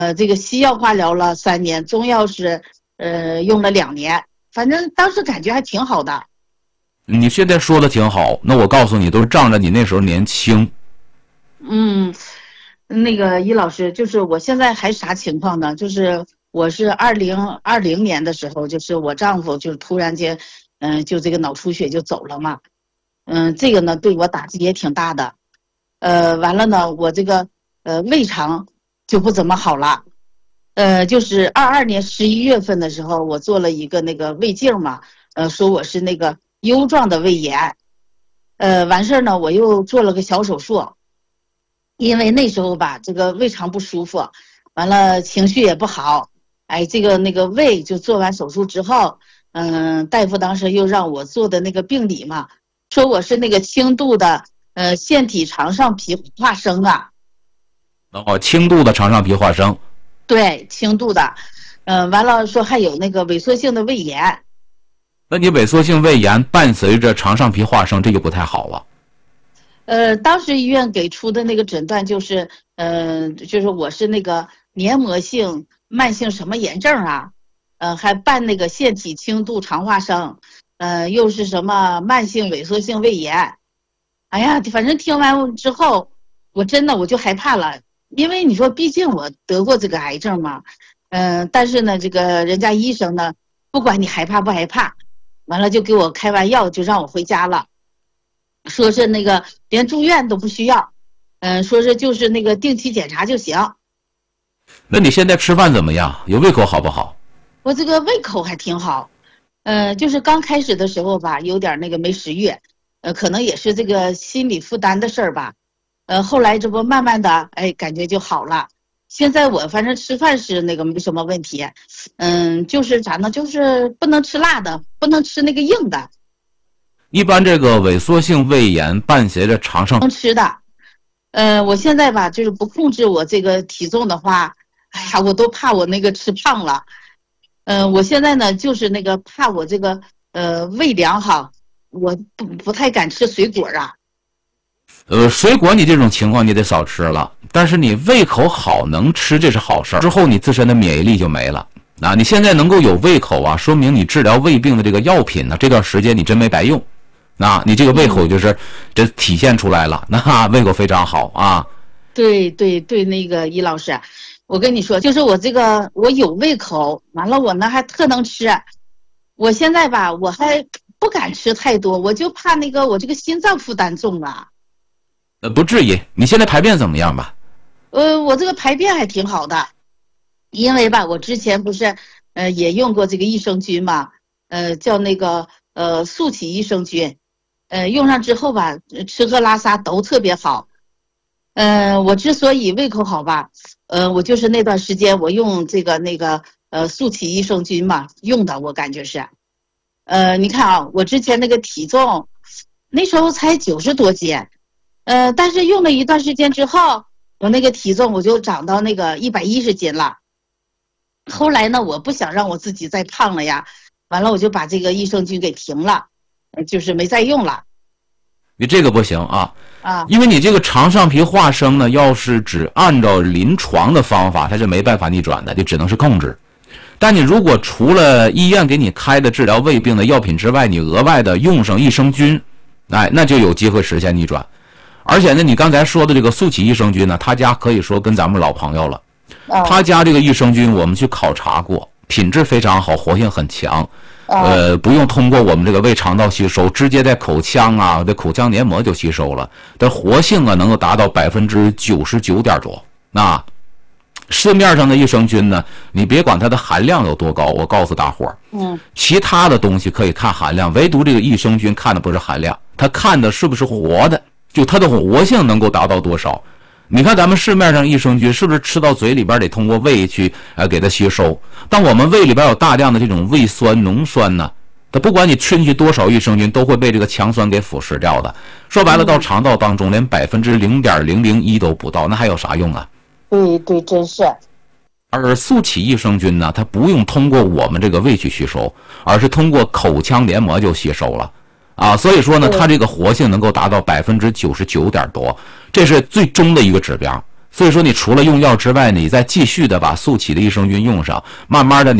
这个西药化疗了3年，中药是用了2年，反正当时感觉还挺好的。 你现在说的挺好，那我告诉你，都是仗着你那时候年轻。 那个易老师，就是我现在还啥情况呢？就是我是2020年的时候，就是我丈夫就突然间，就这个脑出血就走了嘛。这个呢对我打击也挺大的。完了呢，我这个胃肠就不怎么好了。就是22年11月份的时候，我做了一个那个胃镜嘛，说我是那个疣状的胃炎。完事儿呢，我又做了个小手术。因为那时候吧，这个胃肠不舒服，完了情绪也不好，哎，这个那个胃就做完手术之后，大夫当时又让我做的那个病理嘛，说我是那个轻度的腺体肠上皮化生啊。 轻度的肠上皮化生。 对，轻度的。完了说还有那个萎缩性的胃炎。 那你萎缩性胃炎伴随着肠上皮化生，这就不太好了。 当时医院给出的那个诊断就是，就是我是那个黏膜性慢性什么炎症啊，还伴那个腺体轻度肠化生，又是什么慢性萎缩性胃炎。哎呀，反正听完之后，我真的我就害怕了，因为你说毕竟我得过这个癌症嘛，但是呢，这个人家医生呢，不管你害怕不害怕，完了就给我开完药就让我回家了。说是那个连住院都不需要，说是就是那个定期检查就行。 那你现在吃饭怎么样？有胃口好不好？ 我这个胃口还挺好，就是刚开始的时候吧，有点那个没食欲，可能也是这个心理负担的事儿吧，后来这不慢慢的，哎，感觉就好了。现在我反正吃饭是那个没什么问题，就是咋呢，就是不能吃辣的，不能吃那个硬的。 一般这个萎缩性胃炎伴随着肠上能吃的，我现在吧就是不控制我这个体重的话，哎呀，我都怕我那个吃胖了。我现在呢就是那个怕我这个胃凉哈，我不太敢吃水果啊。 水果你这种情况你得少吃了，但是你胃口好能吃，这是好事儿。之后你自身的免疫力就没了。啊，你现在能够有胃口啊，说明你治疗胃病的这个药品呢，这段时间你真没白用。那你这个胃口就是这体现出来了，那胃口非常好啊。 对对对，那个易老师，我跟你说，就是我这个我有胃口，完了我呢还特能吃。我现在吧，我还不敢吃太多，我就怕那个我这个心脏负担重啊。 不至于，你现在排便怎么样吧？ 我这个排便还挺好的，因为吧，我之前不是也用过这个益生菌嘛，叫那个速起益生菌。用上之后吧，吃喝拉撒都特别好。我之所以胃口好吧，我就是那段时间我用这个那个速起益生菌嘛用的，我感觉是，你看啊，我之前那个体重那时候才90多斤，但是用了一段时间之后，我那个体重我就长到那个110斤了。后来呢，我不想让我自己再胖了呀，完了我就把这个益生菌给停了。就是没再用了。 你这个不行啊，因为你这个肠上皮化生呢，要是只按照临床的方法，它是没办法逆转的，就只能是控制。但你如果除了医院给你开的治疗胃病的药品之外，你额外的用上益生菌，哎，那就有机会实现逆转。而且呢，你刚才说的这个速起益生菌呢，他家可以说跟咱们老朋友了。他家这个益生菌我们去考察过，品质非常好，活性很强。不用通过我们这个胃肠道吸收，直接在口腔啊，这口腔黏膜就吸收了，的活性啊能够达到99.多。那市面上的益生菌呢，你别管它的含量有多高，我告诉大伙儿，其他的东西可以看含量，唯独这个益生菌看的不是含量，它看的是不是活的，就它的活性能够达到多少。你看咱们市面上益生菌是不是吃到嘴里边得通过胃去给它吸收？但我们胃里边有大量的这种胃酸、浓酸呢，它不管你吃进去多少益生菌，都会被这个强酸给腐蚀掉的。说白了，到肠道当中连0.001%都不到，那还有啥用啊？ 对对，真是。 而速起益生菌呢，它不用通过我们这个胃去吸收，而是通过口腔黏膜就吸收了。所以说呢，它这个活性能够达到99.多%，这是最终的一个指标。 所以说你除了用药之外，你再继续的把速起的益生菌用上，慢慢的